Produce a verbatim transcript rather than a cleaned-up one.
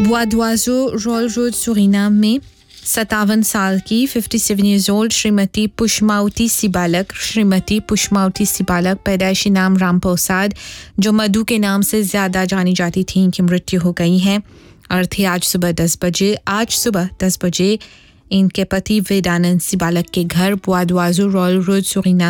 बुआदवाजो royal road Suriname में सत्तावन साल की सत्तावन years old श्रीमती पुष्मावती सिबालक श्रीमती पुष्मावती सिबालक पैदाइशी नाम रामप्रसाद जो मधु के नाम से ज़्यादा जानी जाती थी, इनकी मृत्यु हो गई है। अर्थी आज सुबह दस बजे आज सुबह दस बजे इनके पति वेदानंद सिबालक के घर बुआदवाजो रॉयल रोड सुरीनाम